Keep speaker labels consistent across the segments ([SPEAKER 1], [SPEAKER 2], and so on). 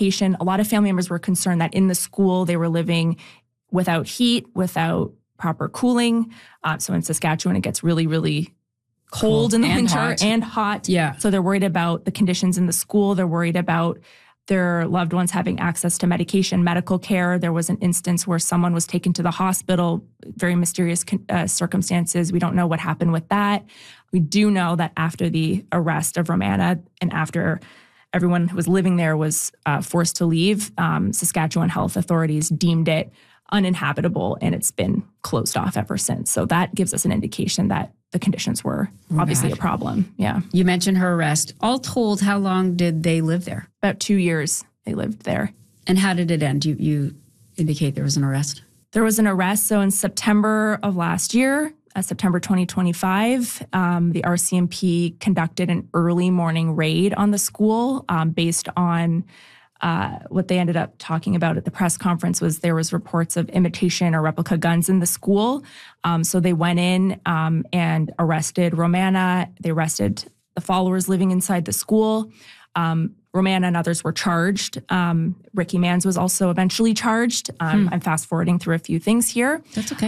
[SPEAKER 1] medication. A lot of family members were concerned that in the school they were living without heat, without proper cooling. So in Saskatchewan, it gets really, really cold in the winter and hot.
[SPEAKER 2] Yeah.
[SPEAKER 1] So they're worried about the conditions in the school. They're worried about their loved ones having access to medication, medical care. There was an instance where someone was taken to the hospital, very mysterious circumstances. We don't know what happened with that. We do know that after the arrest of Romana and after everyone who was living there was forced to leave, Saskatchewan health authorities deemed it uninhabitable, and it's been closed off ever since. So that gives us an indication that the conditions were obviously a problem. Yeah.
[SPEAKER 2] You mentioned her arrest. All told, how long did they live there?
[SPEAKER 1] About 2 years they lived there.
[SPEAKER 2] And how did it end? You indicate there was an arrest.
[SPEAKER 1] There was an arrest. So in September of last year, September 2025, the RCMP conducted an early morning raid on the school based on what they ended up talking about at the press conference was there was reports of imitation or replica guns in the school. So they went in and arrested Romana. They arrested the followers living inside the school. Romana and others were charged. Ricky Mans was also eventually charged. I'm fast forwarding through a few things here.
[SPEAKER 2] That's okay.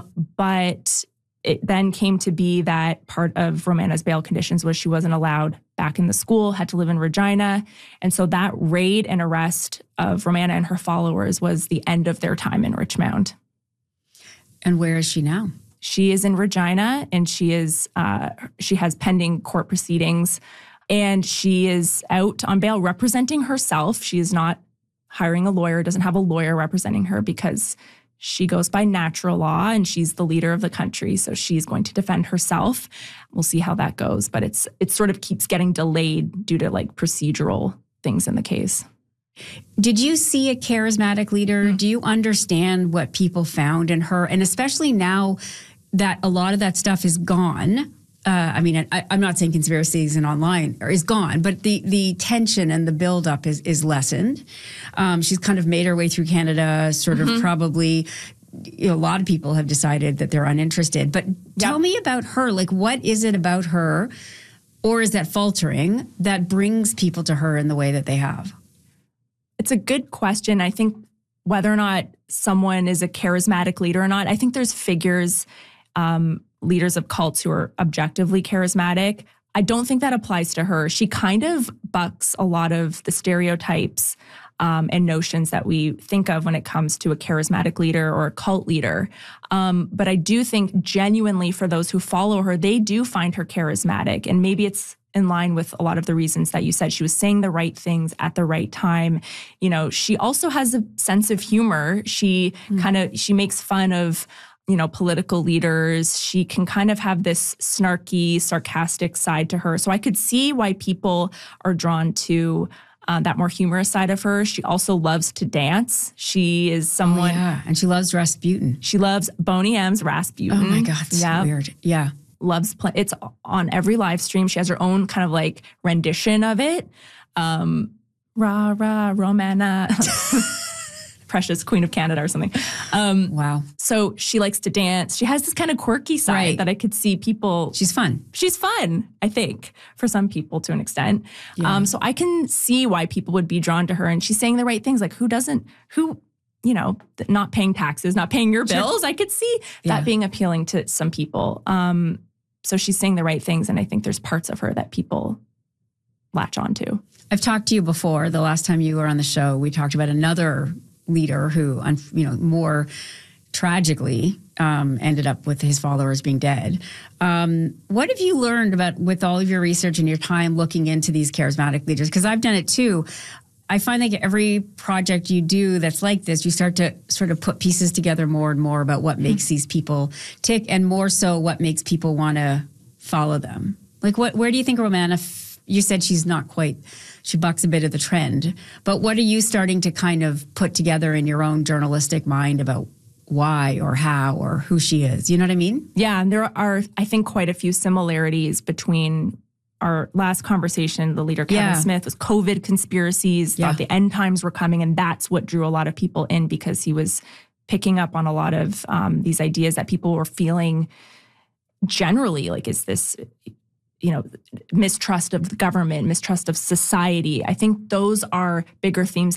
[SPEAKER 1] But it then came to be that part of Romana's bail conditions was she wasn't allowed back in the school, had to live in Regina. And so that raid and arrest of Romana and her followers was the end of their time in Richmond.
[SPEAKER 2] And where is she now?
[SPEAKER 1] She is in Regina, and she has pending court proceedings, and she is out on bail representing herself. She is not hiring a lawyer, doesn't have a lawyer representing her because she goes by natural law and she's the leader of the country. So she's going to defend herself. We'll see how that goes. But it sort of keeps getting delayed due to like procedural things in the case.
[SPEAKER 2] Did you see a charismatic leader? Do you understand what people found in her? And especially now that a lot of that stuff is gone. I'm not saying conspiracies and online is gone, but the tension and the buildup is lessened. She's kind of made her way through Canada, sort of probably, a lot of people have decided that they're uninterested. But tell me about her. Like, what is it about her, or is that faltering, that brings people to her in the way that they have?
[SPEAKER 1] It's a good question. I think whether or not someone is a charismatic leader or not, I think there's figures, leaders of cults who are objectively charismatic. I don't think that applies to her. She kind of bucks a lot of the stereotypes and notions that we think of when it comes to a charismatic leader or a cult leader. But I do think genuinely for those who follow her, they do find her charismatic. And maybe it's in line with a lot of the reasons that you said. She was saying the right things at the right time. She also has a sense of humor. She makes fun of political leaders. She can kind of have this snarky, sarcastic side to her. So I could see why people are drawn to that more humorous side of her. She also loves to dance. She is someone...
[SPEAKER 2] Oh, yeah, and she loves Rasputin.
[SPEAKER 1] She loves Boney M's Rasputin.
[SPEAKER 2] Oh my God, it's so weird. Yeah.
[SPEAKER 1] Loves... It's on every live stream. She has her own kind of like rendition of it. Rah, rah, Romana... Precious Queen of Canada or something.
[SPEAKER 2] Wow.
[SPEAKER 1] So she likes to dance. She has this kind of quirky side that I could see people...
[SPEAKER 2] She's fun.
[SPEAKER 1] She's fun, I think, for some people to an extent.
[SPEAKER 2] Yeah.
[SPEAKER 1] So I can see why people would be drawn to her. And she's saying the right things. Like not paying taxes, not paying your bills. I could see that being appealing to some people. So she's saying the right things. And I think there's parts of her that people latch onto.
[SPEAKER 2] I've talked to you before. The last time you were on the show, we talked about another leader who, more tragically ended up with his followers being dead. What have you learned with all of your research and your time looking into these charismatic leaders? Because I've done it too. I find like every project you do that's like this, you start to sort of put pieces together more and more about what makes these people tick, and more so what makes people want to follow them. Like, where do you think Romana... You said she's not quite, she bucks a bit of the trend, but what are you starting to kind of put together in your own journalistic mind about why or how or who she is? You know what I mean?
[SPEAKER 1] Yeah, and there are, I think, quite a few similarities between our last conversation. The leader, Kevin Smith, was COVID conspiracies, thought the end times were coming, and that's what drew a lot of people in because he was picking up on a lot of these ideas that people were feeling generally, like, is this... mistrust of the government, mistrust of society. I think those are bigger themes